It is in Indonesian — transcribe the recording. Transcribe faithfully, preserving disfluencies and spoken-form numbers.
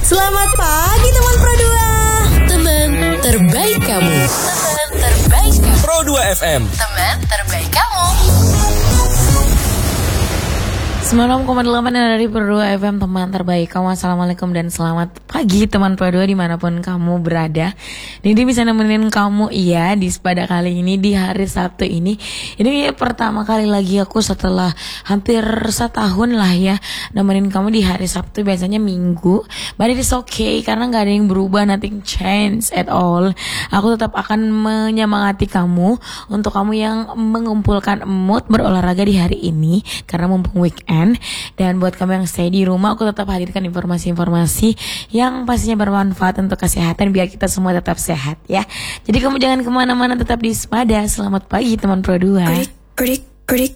Selamat pagi teman Pro dua. Teman terbaik kamu. Teman terbaik kamu. Pro dua F M. Teman terbaik kamu. sembilan puluh enam koma delapan dari Pro dua F M, teman terbaik kamu. Assalamualaikum dan selamat pagi teman Pro dua dimanapun kamu berada. Didi bisa nemenin kamu iya di pada kali ini di hari Sabtu ini. Ini pertama kali lagi aku setelah hampir setahun lah ya nemenin kamu di hari Sabtu, biasanya Minggu. But it is okay karena gak ada yang berubah, nothing change at all. Aku tetap akan menyemangati kamu untuk kamu yang mengumpulkan mood berolahraga di hari ini karena mumpung weekend. Dan buat kamu yang stay di rumah, aku tetap hadirkan informasi-informasi yang pastinya bermanfaat untuk kesehatan biar kita semua tetap sehat ya. Jadi kamu jangan kemana-mana, tetap di Sepada. Selamat pagi teman Pro dua. Kurik, kurik, kurik,